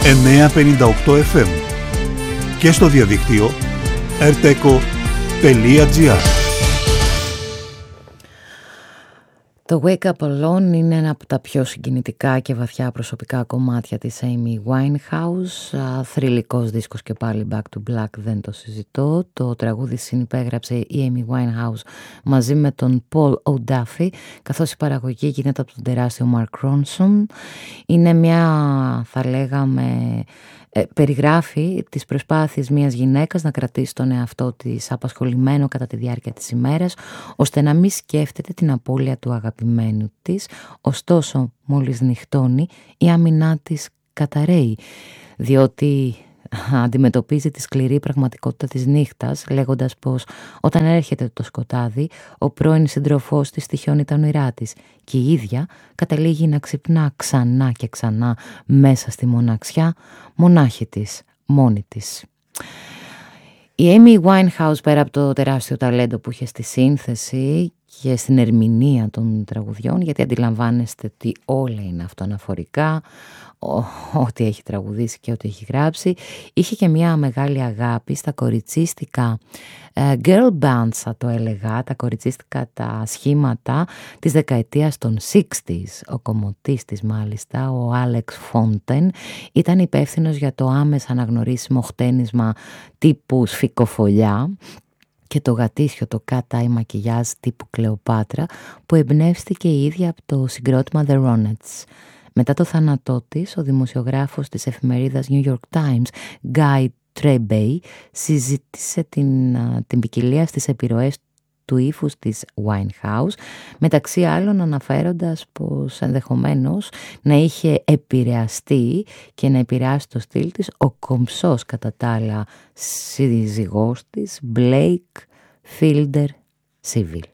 958 FM και στο διαδίκτυο rteco.gr. Το Wake Up Alone είναι ένα από τα πιο συγκινητικά και βαθιά προσωπικά κομμάτια της Amy Winehouse. Θρυλικός δίσκος και πάλι, Back to Black, δεν το συζητώ. Το τραγούδι συνυπέγραψε η Amy Winehouse μαζί με τον Paul O'Duffy, καθώς η παραγωγή γίνεται από τον τεράστιο Mark Ronson. Είναι μια, θα λέγαμε, περιγράφει τις προσπάθειες μιας γυναίκας να κρατήσει τον εαυτό της απασχολημένο κατά τη διάρκεια της ημέρας, ώστε να μην σκέφτεται την απώλεια του αγαπημένου της. Ωστόσο, μόλις νυχτώνει, η άμυνά της καταραίει, διότι αντιμετωπίζει τη σκληρή πραγματικότητα της νύχτας, λέγοντας πως όταν έρχεται το σκοτάδι, ο πρώην σύντροφός της τυχιώνει τα όνειρά της και η ίδια καταλήγει να ξυπνά ξανά και ξανά μέσα στη μοναξιά, μονάχη της, μόνη της. Η Amy Winehouse, πέρα από το τεράστιο ταλέντο που είχε στη σύνθεση και στην ερμηνεία των τραγουδιών, γιατί αντιλαμβάνεστε ότι όλα είναι αυτοαναφορικά, ό,τι έχει τραγουδήσει και ό,τι έχει γράψει, είχε και μια μεγάλη αγάπη στα κοριτσίστικα girl bands, θα το έλεγα, τα κοριτσίστικα τα σχήματα της δεκαετίας των 60s. Ο κομμωτής της μάλιστα, ο Alex Fontaine, ήταν υπεύθυνος για το άμεσα αναγνωρίσιμο χτένισμα τύπου σφικοφολιά και το γατήσιο, το cat-eye μακιγιάζ τύπου Κλεοπάτρα, που εμπνεύστηκε η ίδια από το συγκρότημα The Ronettes. Μετά το θάνατό της, ο δημοσιογράφος της εφημερίδας New York Times, Guy Trebay, συζήτησε την ποικιλία στις επιρροές του ύφους της Winehouse, μεταξύ άλλων αναφέροντας πως ενδεχομένως να είχε επηρεαστεί και να επηρεάσει το στυλ της ο κομψός κατά τα άλλα σύζυγός της, Blake Fielder Civil.